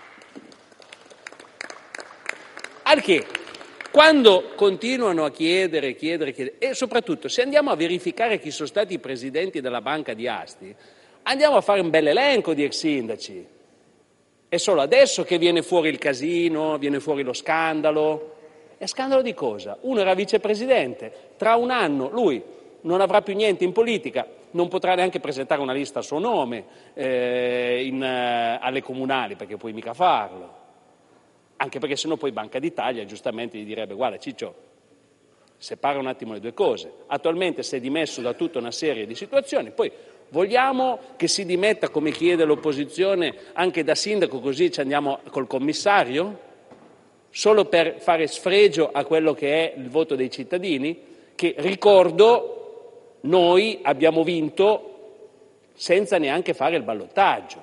Al che, quando continuano a chiedere, e soprattutto se andiamo a verificare chi sono stati i presidenti della Banca di Asti, andiamo a fare un bel elenco di ex sindaci. È solo adesso che viene fuori il casino, viene fuori lo scandalo. È scandalo di cosa? Uno era vicepresidente, tra un anno lui non avrà più niente in politica, non potrà neanche presentare una lista a suo nome alle comunali, perché puoi mica farlo. Anche perché sennò poi Banca d'Italia giustamente gli direbbe guarda Ciccio, separa un attimo le due cose. Attualmente si è dimesso da tutta una serie di situazioni, poi vogliamo che si dimetta come chiede l'opposizione anche da sindaco, così ci andiamo col commissario? Solo per fare sfregio a quello che è il voto dei cittadini? Che ricordo noi abbiamo vinto senza neanche fare il ballottaggio.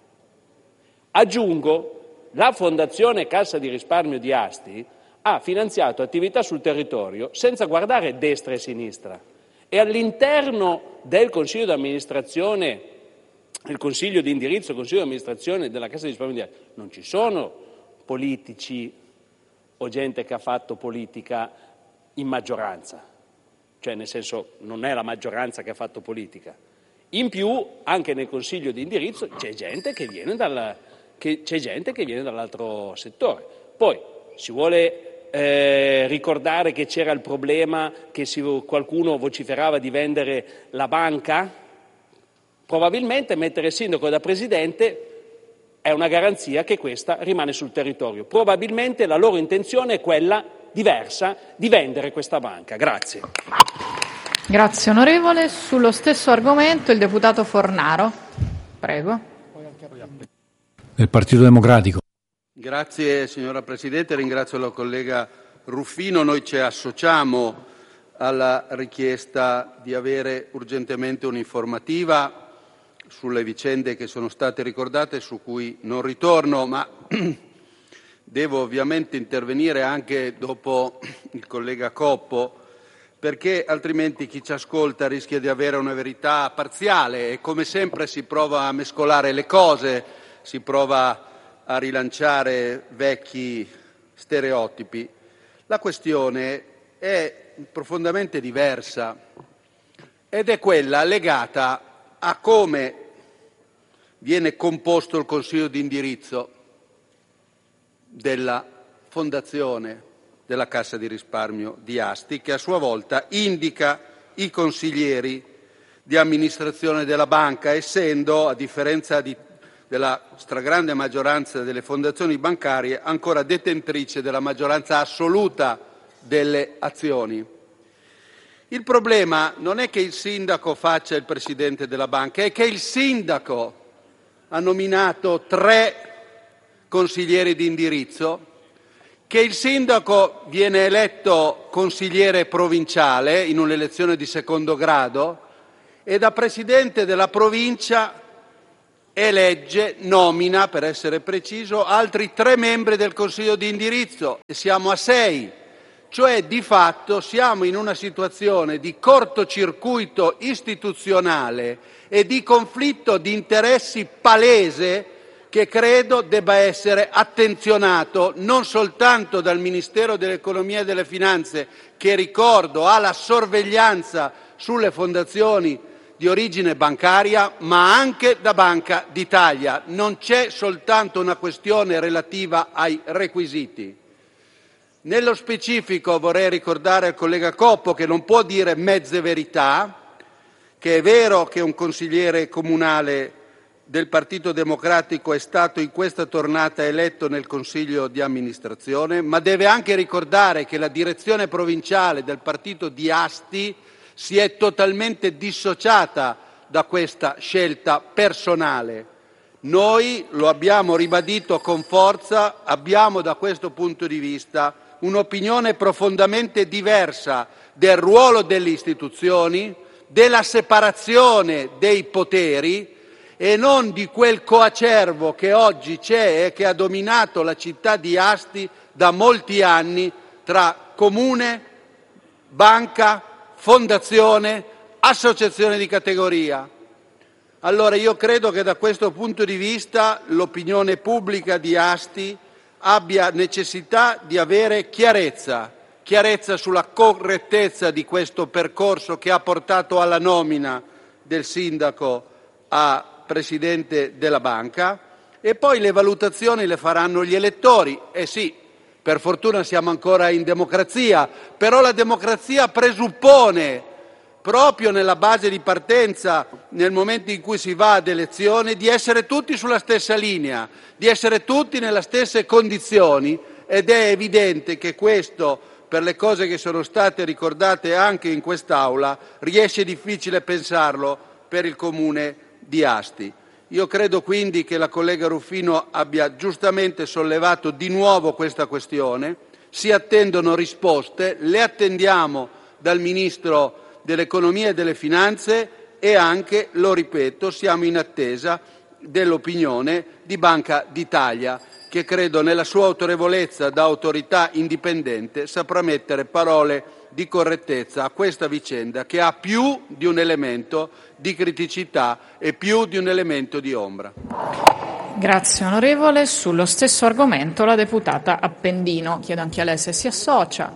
Aggiungo, la Fondazione Cassa di Risparmio di Asti ha finanziato attività sul territorio senza guardare destra e sinistra e all'interno del Consiglio di amministrazione, il Consiglio di indirizzo, il Consiglio di amministrazione della Cassa di Risparmio di Asti non ci sono politici o gente che ha fatto politica in maggioranza, cioè nel senso non è la maggioranza che ha fatto politica. In più anche nel Consiglio di indirizzo c'è gente che viene dall'altro settore. Poi si vuole ricordare che c'era il problema che qualcuno vociferava di vendere la banca? Probabilmente mettere il sindaco da presidente è una garanzia che questa rimane sul territorio. Probabilmente la loro intenzione è quella diversa di vendere questa banca. Grazie. Grazie onorevole. Sullo stesso argomento il deputato Fornaro. Prego. Del Partito Democratico. Grazie signora Presidente, ringrazio la collega Ruffino. Noi ci associamo alla richiesta di avere urgentemente un'informativa sulle vicende che sono state ricordate, su cui non ritorno, ma devo ovviamente intervenire anche dopo il collega Coppo, perché altrimenti chi ci ascolta rischia di avere una verità parziale e come sempre si prova a mescolare le cose, si prova a rilanciare vecchi stereotipi. La questione è profondamente diversa ed è quella legata a come viene composto il Consiglio di indirizzo della Fondazione della Cassa di risparmio di Asti, che a sua volta indica i consiglieri di amministrazione della banca, essendo, a differenza della stragrande maggioranza delle fondazioni bancarie, ancora detentrice della maggioranza assoluta delle azioni. Il problema non è che il sindaco faccia il presidente della banca, è che il sindaco ha nominato 3 consiglieri di indirizzo, che il sindaco viene eletto consigliere provinciale in un'elezione di secondo grado e da presidente della provincia elegge, nomina, per essere preciso, altri 3 membri del consiglio di indirizzo e siamo a 6. Cioè, di fatto, siamo in una situazione di cortocircuito istituzionale e di conflitto di interessi palese che credo debba essere attenzionato non soltanto dal Ministero dell'Economia e delle Finanze, che ricordo ha la sorveglianza sulle fondazioni di origine bancaria, ma anche da Banca d'Italia. Non c'è soltanto una questione relativa ai requisiti. Nello specifico vorrei ricordare al collega Coppo che non può dire mezze verità, che è vero che un consigliere comunale del Partito Democratico è stato in questa tornata eletto nel Consiglio di amministrazione, ma deve anche ricordare che la direzione provinciale del partito di Asti si è totalmente dissociata da questa scelta personale. Noi, lo abbiamo ribadito con forza, abbiamo da questo punto di vista un'opinione profondamente diversa del ruolo delle istituzioni, della separazione dei poteri e non di quel coacervo che oggi c'è e che ha dominato la città di Asti da molti anni tra comune, banca, fondazione, associazione di categoria. Allora io credo che da questo punto di vista l'opinione pubblica di Asti abbia necessità di avere chiarezza sulla correttezza di questo percorso che ha portato alla nomina del sindaco a presidente della banca, e poi le valutazioni le faranno gli elettori. Sì, per fortuna siamo ancora in democrazia, però la democrazia presuppone, proprio nella base di partenza, nel momento in cui si va ad elezione, di essere tutti sulla stessa linea, di essere tutti nelle stesse condizioni, ed è evidente che questo, per le cose che sono state ricordate anche in quest'Aula, riesce difficile pensarlo per il Comune di Asti. Io credo quindi che la collega Ruffino abbia giustamente sollevato di nuovo questa questione, si attendono risposte, le attendiamo dal Ministro dell'Economia e delle Finanze e anche, lo ripeto, siamo in attesa dell'opinione di Banca d'Italia, che credo nella sua autorevolezza da autorità indipendente saprà mettere parole di correttezza a questa vicenda che ha più di un elemento di criticità e più di un elemento di ombra. Grazie onorevole. Sullo stesso argomento la deputata Appendino. Chiedo anche a lei se si associa.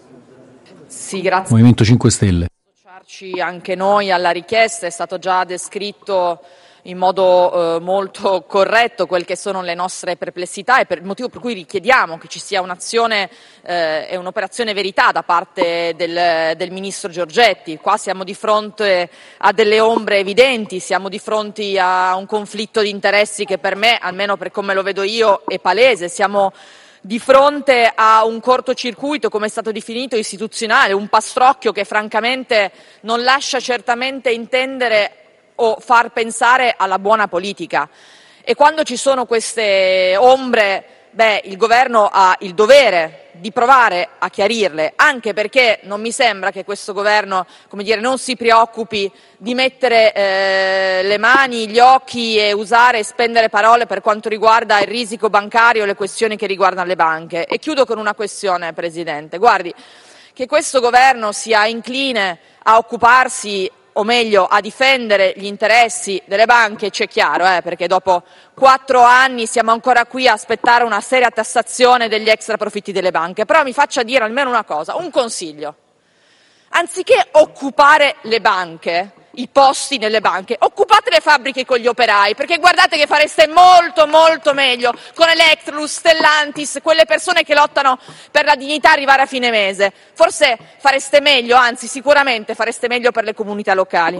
Sì, grazie. Movimento 5 Stelle. Associarci anche noi alla richiesta, è stato già descritto in modo molto corretto quelle che sono le nostre perplessità e per il motivo per cui richiediamo che ci sia un'azione e un'operazione verità da parte del Ministro Giorgetti. Qua siamo di fronte a delle ombre evidenti, siamo di fronte a un conflitto di interessi che per me, almeno per come lo vedo io, è palese. Siamo di fronte a un cortocircuito, come è stato definito, istituzionale, un pastrocchio che francamente non lascia certamente intendere o far pensare alla buona politica. E quando ci sono queste ombre, il Governo ha il dovere di provare a chiarirle, anche perché non mi sembra che questo Governo, non si preoccupi di mettere le mani, gli occhi e usare e spendere parole per quanto riguarda il risico bancario e le questioni che riguardano le banche. E chiudo con una questione, Presidente. Guardi, che questo Governo sia incline a occuparsi, o meglio a difendere gli interessi delle banche, c'è chiaro, perché dopo 4 anni siamo ancora qui a aspettare una seria tassazione degli extra profitti delle banche. Però mi faccia dire almeno una cosa, un consiglio. Anziché occupare le banche, i posti nelle banche, occupate le fabbriche con gli operai, perché guardate che fareste molto molto meglio con Electrolux, Stellantis, quelle persone che lottano per la dignità arrivare a fine mese. Forse fareste meglio, anzi sicuramente fareste meglio per le comunità locali.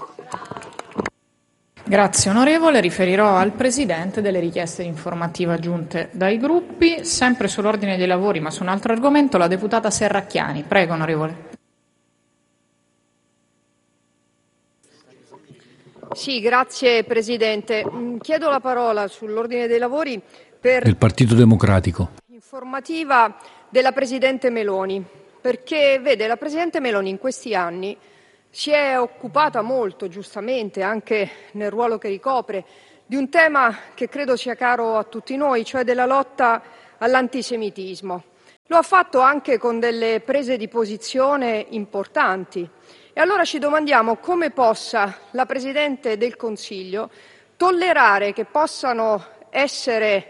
Grazie onorevole, riferirò al Presidente delle richieste di informativa giunte dai gruppi. Sempre sull'ordine dei lavori ma su un altro argomento, la deputata Serracchiani. Prego onorevole. Sì, grazie Presidente. Chiedo la parola sull'ordine dei lavori per del Partito Democratico. Informativa della Presidente Meloni, perché vede, la Presidente Meloni in questi anni si è occupata molto, giustamente, anche nel ruolo che ricopre, di un tema che credo sia caro a tutti noi, cioè della lotta all'antisemitismo. Lo ha fatto anche con delle prese di posizione importanti. E allora ci domandiamo come possa la Presidente del Consiglio tollerare che possano essere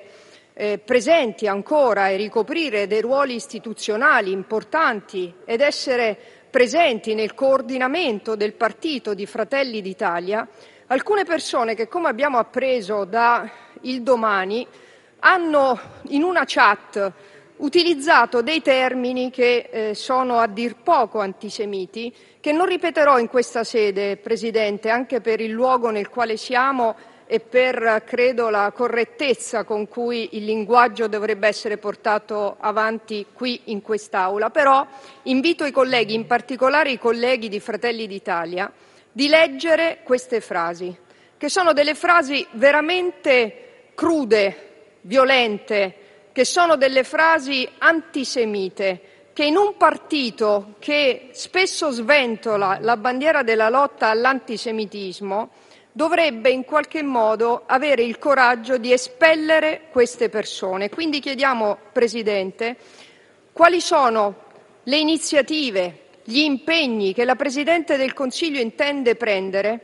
presenti ancora e ricoprire dei ruoli istituzionali importanti ed essere presenti nel coordinamento del partito di Fratelli d'Italia alcune persone che, come abbiamo appreso da Il Domani, hanno in una chat utilizzato dei termini che sono a dir poco antisemiti, che non ripeterò in questa sede, Presidente, anche per il luogo nel quale siamo e per, credo, la correttezza con cui il linguaggio dovrebbe essere portato avanti qui in quest'Aula. Però invito i colleghi, in particolare i colleghi di Fratelli d'Italia, di leggere queste frasi, che sono delle frasi veramente crude, violente, che sono delle frasi antisemite, che in un partito che spesso sventola la bandiera della lotta all'antisemitismo dovrebbe in qualche modo avere il coraggio di espellere queste persone. Quindi chiediamo, Presidente, quali sono le iniziative, gli impegni che la Presidente del Consiglio intende prendere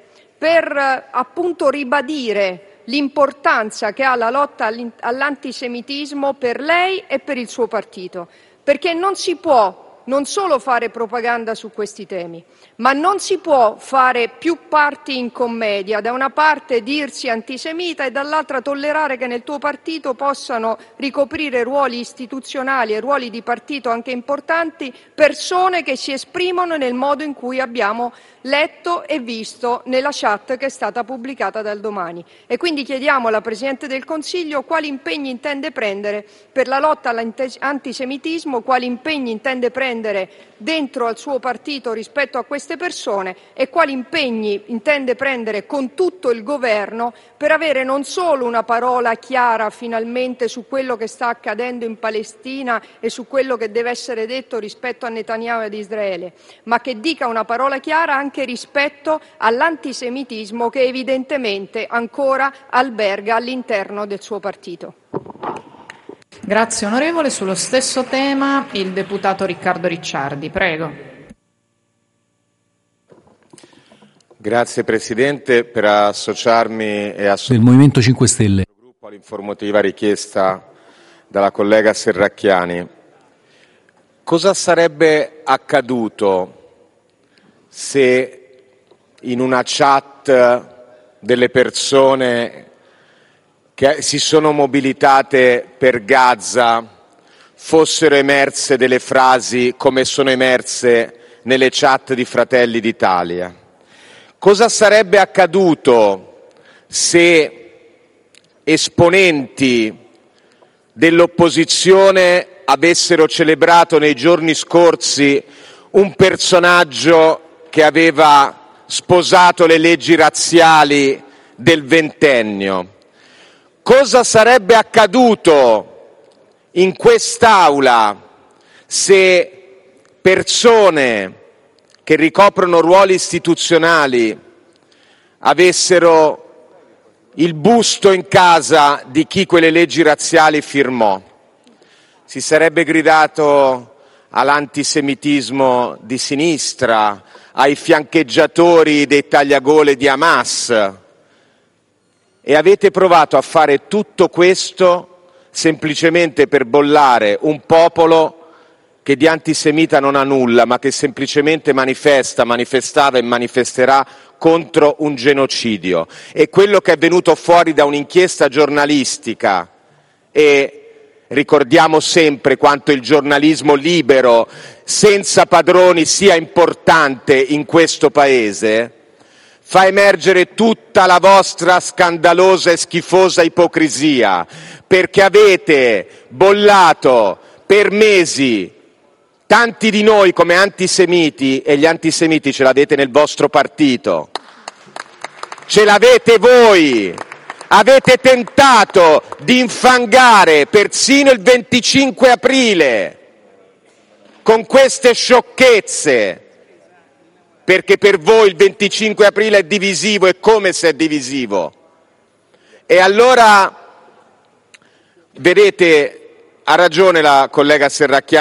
per appunto ribadire l'importanza che ha la lotta all'antisemitismo per lei e per il suo partito, perché non si può non solo fare propaganda su questi temi, ma non si può fare più parti in commedia, da una parte dirsi antisemita e dall'altra tollerare che nel tuo partito possano ricoprire ruoli istituzionali e ruoli di partito anche importanti persone che si esprimono nel modo in cui abbiamo letto e visto nella chat che è stata pubblicata dal Domani. E quindi chiediamo alla Presidente del Consiglio quali impegni intende prendere per la lotta all'antisemitismo, quali impegni intende prendere dentro al suo partito rispetto a queste persone e quali impegni intende prendere con tutto il Governo per avere non solo una parola chiara finalmente su quello che sta accadendo in Palestina e su quello che deve essere detto rispetto a Netanyahu ed Israele, ma che dica una parola chiara anche rispetto all'antisemitismo che evidentemente ancora alberga all'interno del suo partito. Grazie onorevole. Sullo stesso tema il deputato Riccardo Ricciardi. Prego. Grazie Presidente, per associarmi e del Movimento 5 Stelle all'informativa richiesta dalla collega Serracchiani. Cosa sarebbe accaduto se in una chat delle persone che si sono mobilitate per Gaza fossero emerse delle frasi come sono emerse nelle chat di Fratelli d'Italia? Cosa sarebbe accaduto se esponenti dell'opposizione avessero celebrato nei giorni scorsi un personaggio che aveva sposato le leggi razziali del ventennio? Cosa sarebbe accaduto in quest'Aula se persone che ricoprono ruoli istituzionali avessero il busto in casa di chi quelle leggi razziali firmò? Si sarebbe gridato all'antisemitismo di sinistra, ai fiancheggiatori dei tagliagole di Hamas. E avete provato a fare tutto questo semplicemente per bollare un popolo che di antisemita non ha nulla, ma che semplicemente manifestava e manifesterà contro un genocidio. E quello che è venuto fuori da un'inchiesta giornalistica, e ricordiamo sempre quanto il giornalismo libero, senza padroni, sia importante in questo Paese, fa emergere tutta la vostra scandalosa e schifosa ipocrisia, perché avete bollato per mesi tanti di noi come antisemiti, e gli antisemiti ce l'avete nel vostro partito, ce l'avete voi. Avete tentato di infangare persino il 25 aprile con queste sciocchezze, perché per voi il 25 aprile è divisivo, e come se è divisivo. E allora, vedete, ha ragione la collega Serracchiani.